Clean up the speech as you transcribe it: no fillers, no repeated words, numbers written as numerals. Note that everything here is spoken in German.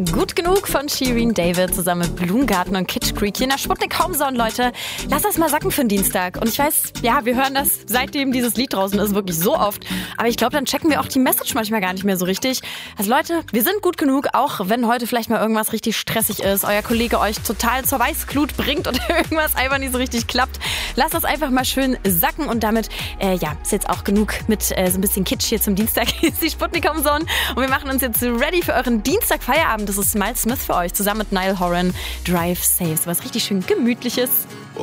Gut genug von Shirin David zusammen mit Blumengarten und Kitsch Creek hier in der Sputnik Homezone, Leute. Lass das mal sacken für den Dienstag. Und ich weiß, ja, wir hören das, seitdem dieses Lied draußen ist, wirklich so oft. Aber ich glaube, dann checken wir auch die Message manchmal gar nicht mehr so richtig. Also Leute, wir sind gut genug, auch wenn heute vielleicht mal irgendwas richtig stressig ist, euer Kollege euch total zur Weißglut bringt und irgendwas einfach nicht so richtig klappt. Lasst das einfach mal schön sacken und damit, ist jetzt auch genug mit so ein bisschen Kitsch hier zum Dienstag. Hier ist die Sputnik Homezone und wir machen uns jetzt ready für euren Dienstag-Feierabend. Das ist Miles Smith für euch, zusammen mit Niall Horan. Drive Safe, so was richtig schön Gemütliches.